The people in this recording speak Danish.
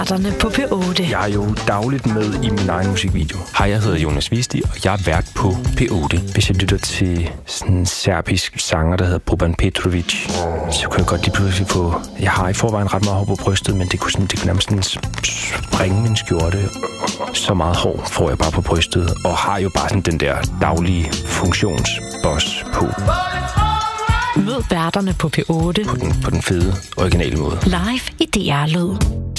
Værterne på P8. Jeg er jo dagligt med i min egen musikvideo. Hej, jeg hedder Jonas Visti, og jeg er vært på P8. Hvis jeg lytter til sådan en serbisk sanger, der hedder Boban Petrovic, så kan jeg godt lige pludselig få... Jeg har i forvejen ret meget hår på brystet, men det kunne nærmest sådan springe min skjorte. Så meget hår får jeg bare på brystet, og har jo bare sådan den der daglige funktionsboss på. Mød værterne på P8. På den fede, originale måde. Live i DR Lyd.